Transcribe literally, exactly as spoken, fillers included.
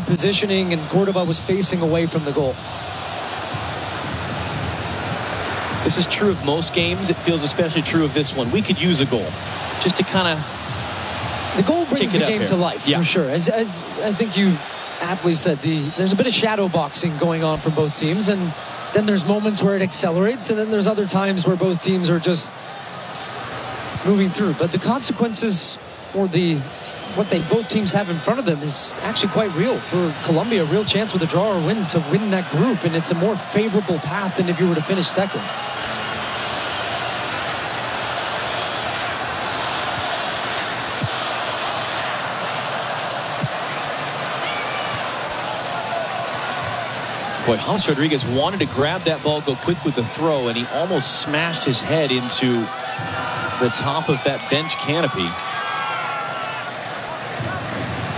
good positioning, and Cordoba was facing away from the goal. This is true of most games. It feels especially true of this one. We could use a goal just to kind of The goal brings the game here. to life, yeah. for sure. As, as I think you aptly said, the there's a bit of shadow boxing going on for both teams, and then there's moments where it accelerates, and then there's other times where both teams are just moving through. But the consequences, or the what they both teams have in front of them, is actually quite real. For Colombia, a real chance with a draw or win to win that group, and it's a more favorable path than if you were to finish second. Boy, James Rodriguez wanted to grab that ball, go quick with the throw, and he almost smashed his head into the top of that bench canopy.